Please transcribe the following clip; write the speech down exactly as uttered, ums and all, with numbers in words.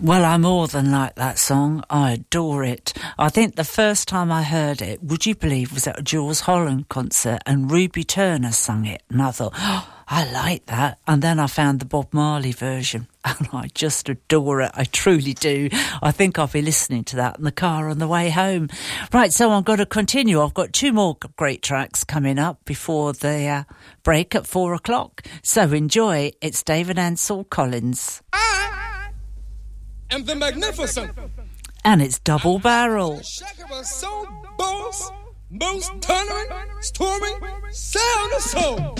Well, I more than like that song. I adore it. I think the first time I heard it, would you believe, was at a Jules Holland concert and Ruby Turner sung it. And I thought, oh, I like that. And then I found the Bob Marley version and I just adore it. I truly do. I think I'll be listening to that in the car on the way home. Right, so I'm going to continue. I've got two more great tracks coming up before the uh, break at four o'clock. So enjoy. It's David Ansel Collins. And the magnificent, and it's double barrel. Soul boss, most thundering, storming, sound of soul.